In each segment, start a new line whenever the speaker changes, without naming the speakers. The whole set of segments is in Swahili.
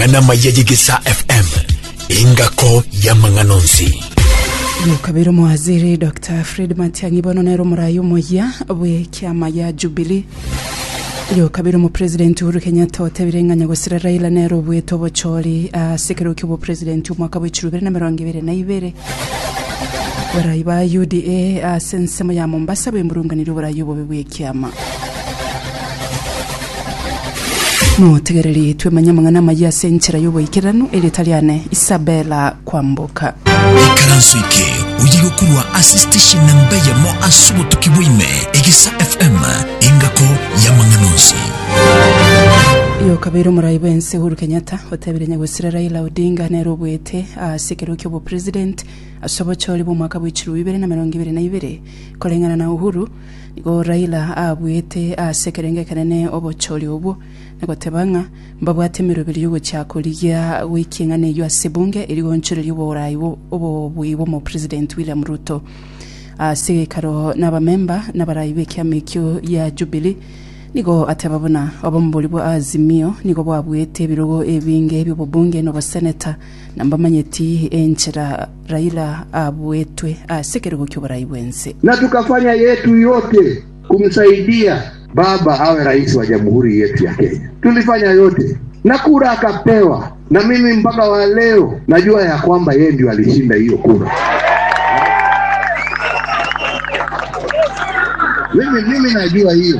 mangana mayagigisa FM ingako ya manganonzi.
Kabiro Mwaziri Dr. Fred Matiang'i bono nero murayo moya bwe kyama ya Jubilee. Kabiro mu President Uhuru Kenyatta otabirenganya gusira Raila nero bwe tobocholi sekero ky'ubu President umwaka wa 2022. Baraiba UDA sensemo ya Mombasa bwe murunganiro barayo bwe kyama. No tegereli twemanya mangana maya senchera yobo ikirano Italiane Isabella Kwamboka.
Ikaransuike uyigokurwa assistation nambaya mo asubo tukibwime Egisa FM ingako ya manganonzi.
Kabiro murayibo ense Uhuru Kenyatta otabirenya gusira Raila Odinga nero bwete sekero ky'ubu President asobocholi bo mwaka wa 2022 kolengana na Uhuru nigo Raila abwete sekerenge kanene obocholi obo nagotebanga mbabwate mirobiri yugo cyakoliya wikingane yo asebunge irigo nchiro yubo rayibo obo bwibo mu President William Ruto sekaro n'abamemba n'abarayibe kyamekyo ya Jubilee nigo atababona abambuli bwa Azimio nigo bwabwete birogo ebinge byo bunge no baseneta nambamanyeti enchera Raila abwetwe sekero kyo barayibwense
na tukafanya yetu yote kumsaidia baba awe rais wa jamhuri yetu ya Kenya. Tulifanya yote na kura akapewa, na mimi mpaka wa leo najua ya kwamba yeye ndio alishinda hiyo kura. Mimi najua hiyo.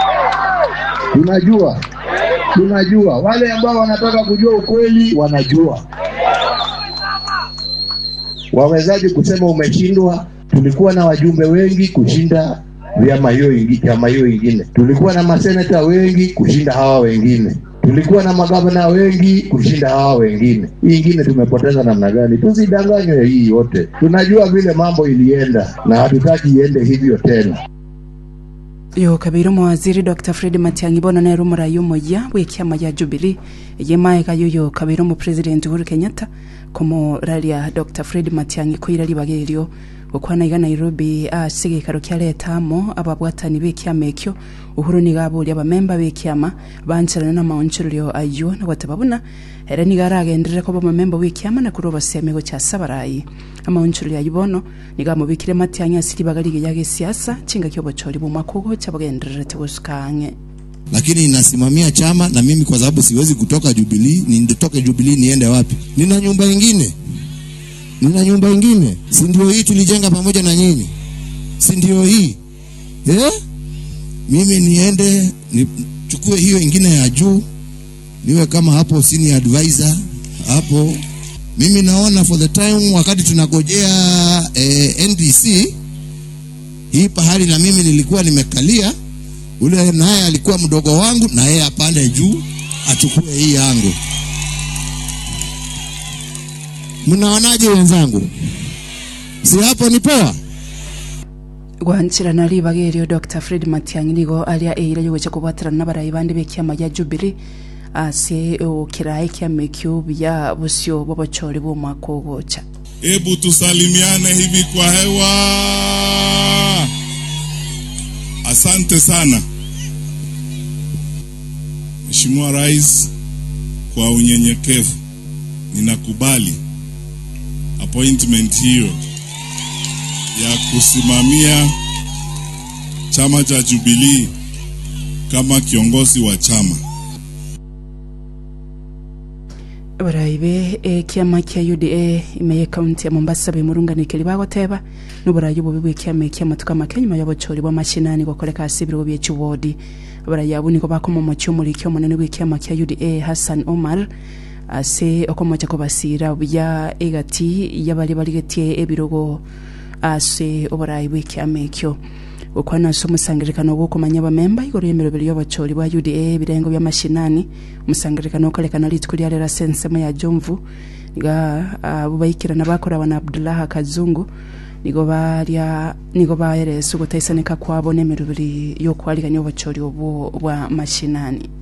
Tunajua wale ambao wanataka kujua ukweli wanajua. Wawezaji kusema umeshindwa? Tulikuwa na wajumbe wengi kushinda vyama hiyo ingine. Tulikuwa na maseneta wengi kushinda hawa wengine. Tulikuwa na magavana wengi kushinda hawa wengine. Hii ingine tumepoteza namna gani? Tusidanganywe hii yote. Tunajua vile mambo ilienda na hatutaki iende hivyo tena.
Kabiro Mwaziri Dr. Fred Matiang'i bono nero murayo moya bwe kyama ya Jubilee yemaika yo kabiro mu President Uhuru Kenyatta komo ralia Dr. Fred Matiang'i koira libagerio okwana iga Nairobi sigikaro kya leta mo ababwatani bekyamekyo Uhuru nigabuli abamemba bekyama banchirana na maonchiryo ayo na watababuna era nigaragendere ko bamemba bekyama na kuroba semego cha sabarayi amaonchiryo ayibono nigamubikire Matiang'i asiri bagali yage siasa chinga kyo bochori bu makogo chabagendere tebusukange.
Lakini ninasimamia chama na mimi kwa sababu siwezi kutoka Jubilee, nitoke Jubilee niende wapi? Nina nyumba ingine. Si ndio hii tulijenga pamoja na nyinyi? Si ndio hii? Mimi niende nichukue hiyo ingine ya juu niwe kama hapo senior advisor hapo. Mimi naona for the time wakati tunagojea NDC hii pahali na mimi nilikuwa nimekalia, ule naye alikuwa mdogo wangu na yeye apande juu achukue hii yangu. Mnaonaje wenzangu? Si hapo ni poa?
Gwanchira nali bagerio Dr. Fred Matiang'i nigo alia eira yugo chakubwatira nabarayi bandi bekyama ya Jubilee ase okiraye kyamekyo bya busyo bobochori bo makogocha.
Hebu tusalimiane hivi kwa hewa. Asante sana Mheshimiwa Rais, kwa unyenyekevu ninakubali appointment hiyo ya kusimamia chama cha Jubilee kama kiongozi wa chama.
Baraibe kyama kya UDA imeye county ya Mombasa bimurunganike libagoteba n'uburayi bubwe kyama tukama Kenya yabochori bwa mashinani gokoleka asibiro bye chubodi. Barayabu niko bakomo mu cyumuri cyo munene w'ikyama kya UDA Hassan Omar ase okomocha ko basira bya egati yabali baligetie ebirogo ase oburayi bw'ikyamekyo okwana somusangirikano bokomanya bamemba igoro yemerobero y'abachori bwa UDA birengo bya mashinani musangirikano kolekana litukuri alera sensema ya Jomvu niga bubayikirana bakora bana Abdullah Kazungu nigo bayere sugo taisaneka kwabo nemerobero yo kwaliganya obachori obo bwa mashinani.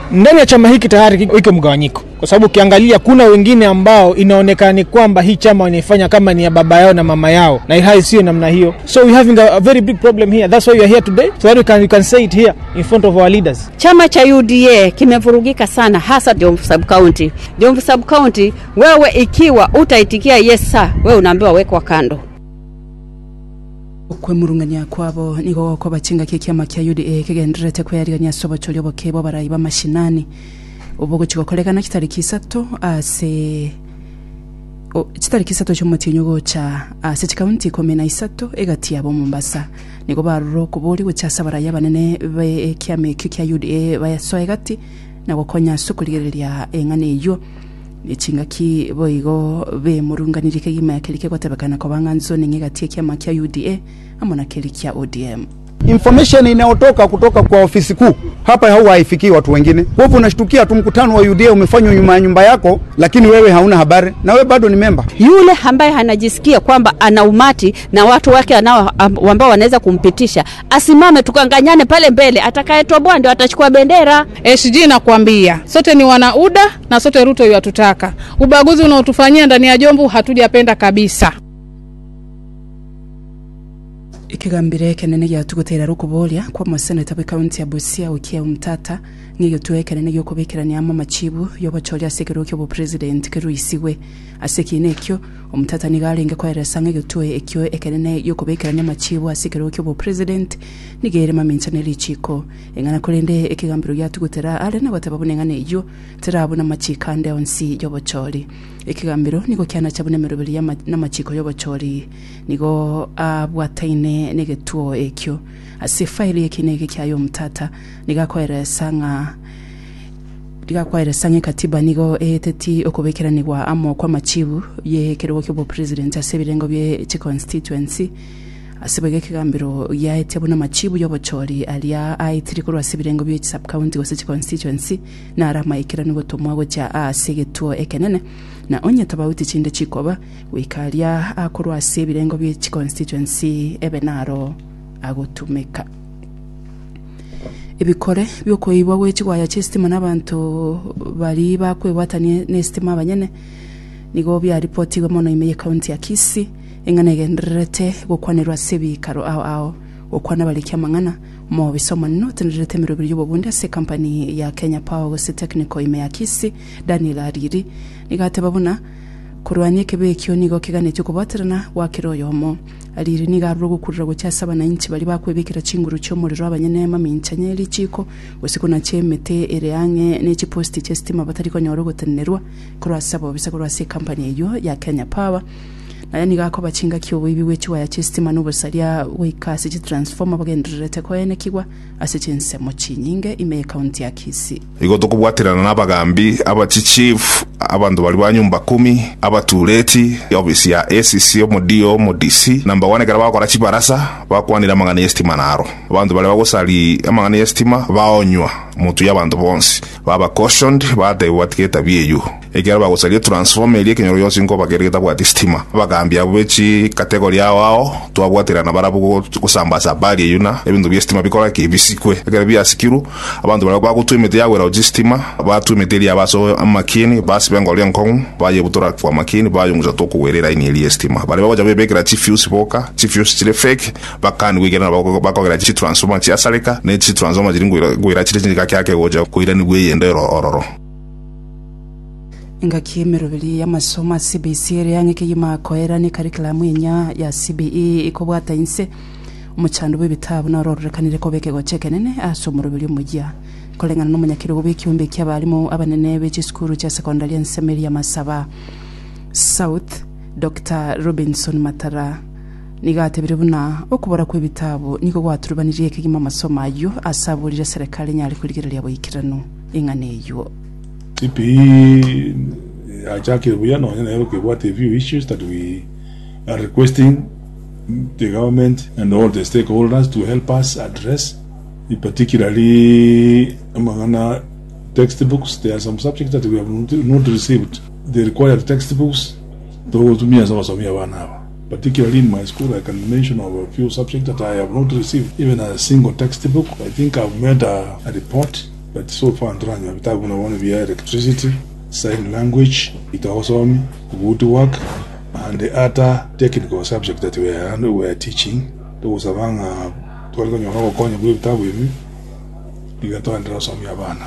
ndani ya chama hiki tayari iko mgawanyiko, kwa sababu ukiangalia kuna wengine ambao inaonekana ni kwamba hii chama wanaifanya kama ni ya baba yao na mama yao, na hii sio namna hiyo. So we having a very big problem here. That's why we are here today, so that we can say it here in front of our leaders.
Chama cha UDA kimevurugika sana, hasa Jomvu sub county. Jomvu sub county, wewe ikiwa utaitikia yes sir, wewe unaambiwa wekwa kando.
Kwemurunganya kwabo nigo ko bachinga kikiama kya UDA kigenderete kwyariganya sobocholi obokebo barayi bamashinani ubugo kigokorekana kitariki 3 ase kitariki 3 cy'umutinyo gocha ase county komena 3 egati yabo Mombasa nigo baruro kuburi gucyasa barayi banene be kiame kya UDA bayasoye gati nago konya sukurigereria engane yo ichinga ki boigo be murunganirike gima kelike kwatabakana ko banganzo ningegati kiama kya UDA amona kelikia ODM.
Information inayotoka kutoka kwa ofisi kuu hapa haifikii watu wengine. Wewe unashtukia tu mkutano wa UDA umefanywa nyuma ya nyumba yako, lakini wewe hauna habari na wewe bado ni member.
Yule ambaye hanajisikia kwamba ana umati na watu wake ambao wanaweza kumpitisha, asimame tukanganyane pale mbele, atakayetoboa ndio atachukua bendera.
SG nakwambia, sote ni wanauda na sote Ruto yatutaka. Ubaguzi unaotufanyia ndani ya Jomvu hatujapenda kabisa.
Ikigambire kenene gya tugutera rukubolia kwa maseneta be county ya Busia ukia umtata ngiyo tuwe kenene gyo kubekirania amachibu yobacholia asekero kyo president keruisiwe asekinekyo umtata nigalinga kwa resanga gyo tuwe ekyo ekenene yo kubekirania amachibu asekero kyo president nigere maminchaneli chiko engana kolende ikigambiro gya tugutera ale na batababune ngane yo terabuna machikande onsi yobocholi ikigambiro niko kyana chabune merobeli ya namachiko yobocholi nigo abwataine negetuo ekyo ase file yekinege kyayo mtata nigakwera sanga katiba nigo eteti okubekeranirwa amo kwa machibu ye kerewo kyo president asebirengo bye constituency asebege kigambiro ya etebuna machibu yobochori alia aitiri ko rasibirengo bye sub county wose constituency na arama ikiranigo tomwago cha asegetuo ekenene na onye tabauti chinde chikoba wikalia akorwa asebirengo bye constituency ebenaro agotumeka ibikore byoko ibwa wechigwa ya chestima nabantu bali bakwebwatanye nestima abanyene nigo bya reporti mono imeye county ya Kisii engane genderete gukwanirwa sebikaro ao okwana balikia mangana mo bisoma note ndirete mirobiri y'ububundi se company ya Kenya Power gose technical ime ya Kisii Daniel Ariri nigate babuna kurwanye kebekyo nigo kigane cyo kubaterana wakiro yomo Ariri nigarugo kurira go cyasaba na inchi bali bakwebekira chinguru cyo muriro abanyenema minchanyeli chiko gose kuna chemete ereange ne chiposti chestima batariko nyorogo tenerwa kurwasaba bisa kurwase company yo ya Kenya Power na yani gako bachinga kiyo bibiwe chiwa ya chestima n'ubusaria wikasi chi transformer bagenderete ko ene kigwa asechense mo chinyinge ime county ya Kisii
igo tukubwatirana n'abagambi abachichief abandu bali banyumba 10 abatuleti obisi ya ACC omodio omodisi number 1 gara bakora chibarasa bakwanira amangana estima naro abandu bali bagosali amangana estima baonywa mutu y'abandu bonsi baba cautioned bade watketa bieyu egera bagosali transformer ile kenyoro yose ngo bagereta bwa estima bagambya bechi category yao twabwatirana barabugo kusambaza bali yuna ebindu byestima bikora kibisikwe egera byasikiru abandu bali bagutwimete yawe logistima batwimete ya baso amakini basi bengo lyenkong baye butora kwa makini bayo mujato kuwerera ini estima bali babaja bebekera chifuse boka chifuse chile fake bakani wigena bakogera chi transformer chi asaleka ne chi transformer jiringwira chile kyake goja kuira ni gweyendero ororo
inga kimerobeli ya masoma CBC yange kiyima koera ni curriculum enya ya CBE ikobwata inse umucando w'ibitabo na rororekanire ko beke gocekenene asomurobeli umujya kolengana n'umunyakiro w'ekiumbe cy'abarimo abanene b'iki school cya secondary ensemeri ya Masaba South Dr. Robinson Matara nigate biribuna okubora kw'ibitabo niko gwaturubaniriye kigima masoma ayo asaburira serikali nyari kurigirira yabo ikirano inganeyo
CPE ajake buyano nero ke what a few issues that we are requesting the government and all the stakeholders to help us address, particularly among textbooks. There are some subjects that we have not received the required textbooks. Those to me as also particularly in my school, I can mention of a few subjects that I have not received even a single textbook. I think I've made a report but so far nduranya vitabu na want to be electricity, sign language, itaosomi, woodwork, and the other technical subject that we are teaching. Those abanga twalika nyoko konya bwe vitabu hivi igatoendera somi abana.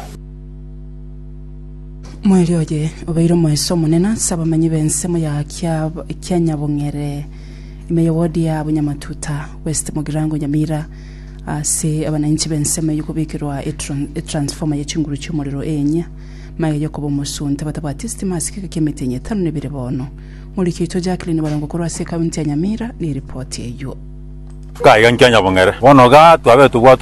Mweri oje obairo mweso munena sabamanyi bensemo ya kya Nyabongere imeyawodi ya Bunyamatuta West Mugirango Nyamira se abananchi bensemo yukubikirwa transformer ya chinguru cy'umuriro enya maye yo kubo musunta batabatiste masike kemetenye 5 bono muri kito Jacqueline barango kurwa se county ya Nyamira ni report yeyo
Kaya Nyabongere bono ga twabe tubwa